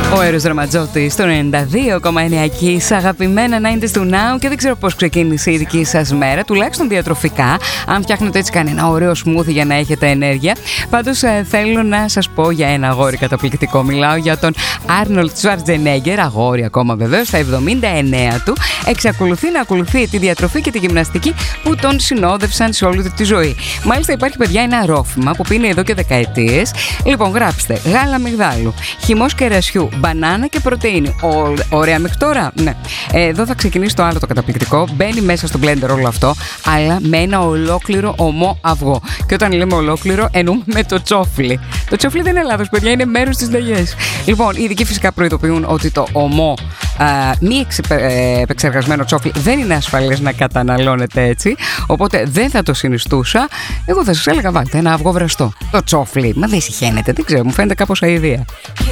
Ο Έρος Ραματζότης στο 92,9 εκεί, αγαπημένα 90's του Now, και δεν ξέρω πώς ξεκίνησε η δική σας μέρα, τουλάχιστον διατροφικά, αν φτιάχνετε έτσι κανένα ωραίο σμούθι για να έχετε ενέργεια. Πάντως θέλω να σας πω για ένα αγόρι καταπληκτικό. Μιλάω για τον Άρνολντ Σουαρτζενέγκερ, αγόρι ακόμα βεβαίως, στα 79 του, εξακολουθεί να ακολουθεί τη διατροφή και τη γυμναστική που τον συνόδευσαν σε όλη τη ζωή. Μάλιστα υπάρχει, παιδιά, ένα ρόφημα που πίνει εδώ και δεκαετίες. Λοιπόν, γράψτε γάλα μυγδάλου, χυμός κερασιού, μπανάνα και πρωτεΐνη. Ωραία μέχρι τώρα. Ναι. Εδώ θα ξεκινήσει το άλλο το καταπληκτικό. Μπαίνει μέσα στο blender όλο αυτό, αλλά με ένα ολόκληρο ομό αυγό. Και όταν λέμε ολόκληρο, εννοούμε με το τσόφλι. Το τσόφλι δεν είναι λάθος, παιδιά, είναι μέρος της νταγιές. Λοιπόν, οι ειδικοί φυσικά προειδοποιούν ότι το ομό μη επεξεργασμένο τσόφλι δεν είναι ασφαλές να καταναλώνεται έτσι. Οπότε δεν θα το συνιστούσα. Εγώ θα σας έλεγα, βάλτε ένα αυγό βραστό. Το τσόφλι, μα δεν συχαίνεται, δεν ξέρω, μου φαίνεται κάπως αηδία.